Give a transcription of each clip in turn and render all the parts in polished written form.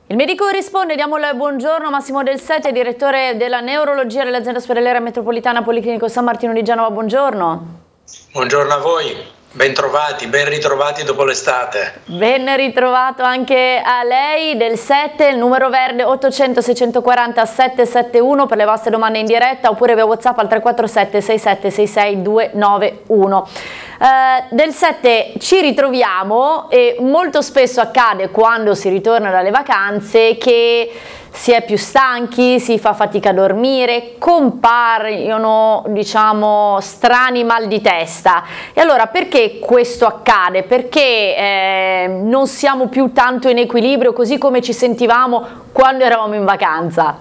Il medico risponde, diamo il buongiorno a Massimo Del Sette, direttore della neurologia dell'azienda ospedaliera metropolitana Policlinico San Martino di Genova. Buongiorno. Buongiorno a voi, ben trovati, ben ritrovati dopo l'estate. Ben ritrovato anche a lei, Del Sette, il numero verde 800 640 771 per le vostre domande in diretta oppure via WhatsApp al 347 67 66 291. Del Sette, ci ritroviamo e molto spesso accade quando si ritorna dalle vacanze che si è più stanchi, si fa fatica a dormire, compaiono diciamo strani mal di testa. E allora perché questo accade? Perché non siamo più tanto in equilibrio così come ci sentivamo quando eravamo in vacanza?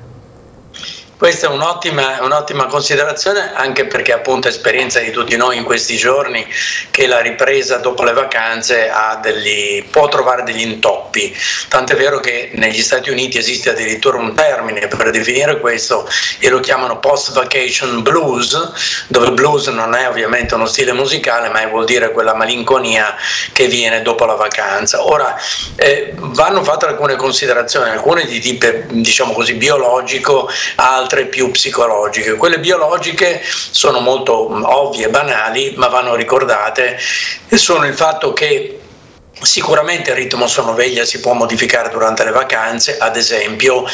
Questa è un'ottima considerazione, anche perché appunto è esperienza di tutti noi in questi giorni che la ripresa dopo le vacanze può trovare degli intoppi. Tant'è vero che negli Stati Uniti esiste addirittura un termine per definire questo e lo chiamano post-vacation blues, dove il blues non è ovviamente uno stile musicale, ma vuol dire quella malinconia che viene dopo la vacanza. Ora vanno fatte alcune considerazioni, alcune di tipo diciamo così biologico, altre più psicologiche. Quelle biologiche sono molto ovvie e banali, ma vanno ricordate, e sono il fatto che sicuramente il ritmo sonno-veglia si può modificare durante le vacanze, ad esempio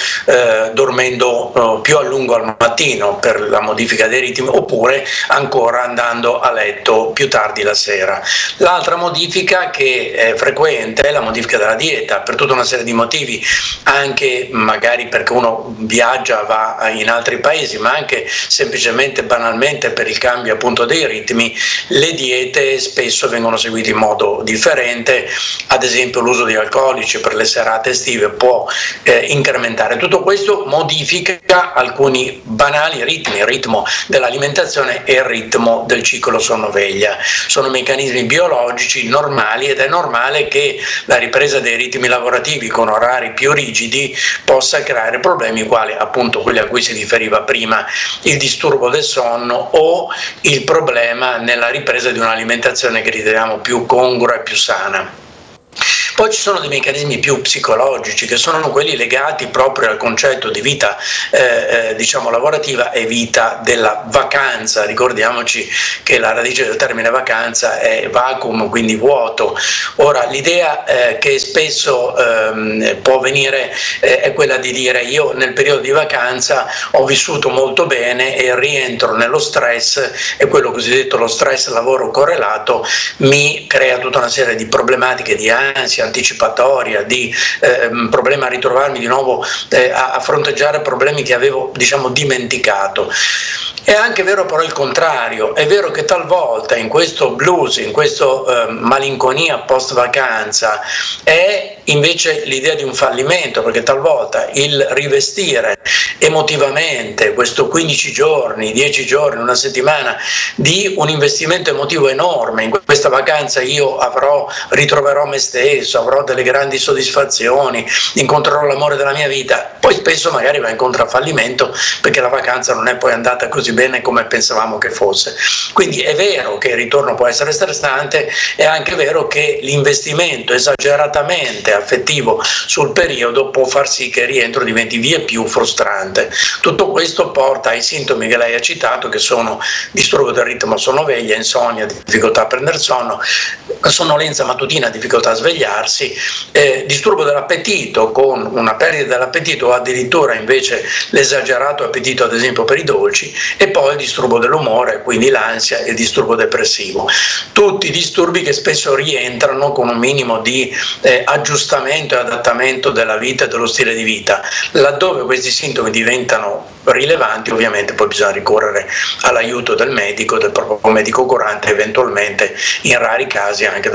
dormendo più a lungo al mattino per la modifica dei ritmi, oppure ancora andando a letto più tardi la sera. L'altra modifica che è frequente è la modifica della dieta, per tutta una serie di motivi, anche magari perché uno viaggia, va in altri paesi, ma anche semplicemente banalmente per il cambio appunto dei ritmi. Le diete spesso vengono seguite in modo differente. Ad esempio l'uso di alcolici per le serate estive può incrementare. Tutto questo modifica alcuni banali ritmi, il ritmo dell'alimentazione e il ritmo del ciclo sonno-veglia. Sono meccanismi biologici normali ed è normale che la ripresa dei ritmi lavorativi con orari più rigidi possa creare problemi quali appunto quelli a cui si riferiva prima, il disturbo del sonno o il problema nella ripresa di un'alimentazione che riteniamo più congrua e più sana. Poi ci sono dei meccanismi più psicologici che sono quelli legati proprio al concetto di vita diciamo lavorativa e vita della vacanza. Ricordiamoci che la radice del termine vacanza è vacuum, quindi vuoto. Ora l'idea che spesso può venire è quella di dire: io nel periodo di vacanza ho vissuto molto bene e rientro nello stress, e quello cosiddetto lo stress lavoro correlato mi crea tutta una serie di problematiche, di ansia anticipatoria, di problema a ritrovarmi di nuovo a fronteggiare problemi che avevo diciamo dimenticato. È anche vero però il contrario, è vero che talvolta in questo blues, in questo malinconia post vacanza è invece l'idea di un fallimento, perché talvolta il rivestire emotivamente questo 15 giorni, 10 giorni, una settimana di un investimento emotivo enorme, in questa vacanza io ritroverò me stesso, avrò delle grandi soddisfazioni, incontrerò l'amore della mia vita, poi spesso magari va incontro a fallimento perché la vacanza non è poi andata così bene come pensavamo che fosse. Quindi è vero che il ritorno può essere stressante, è anche vero che l'investimento esageratamente affettivo sul periodo può far sì che il rientro diventi via più frustrante. Tutto questo porta ai sintomi che lei ha citato, che sono disturbo del ritmo sonno-veglia, insonnia, difficoltà a prendere sonno, sonnolenza mattutina, difficoltà a svegliarsi, disturbo dell'appetito con una perdita dell'appetito o addirittura invece l'esagerato appetito ad esempio per i dolci, e poi il disturbo dell'umore, quindi l'ansia e il disturbo depressivo. Tutti disturbi che spesso rientrano con un minimo di aggiustamento e adattamento della vita e dello stile di vita. Laddove questi sintomi diventano rilevanti, ovviamente poi bisogna ricorrere all'aiuto del medico, del proprio medico curante, eventualmente in rari casi anche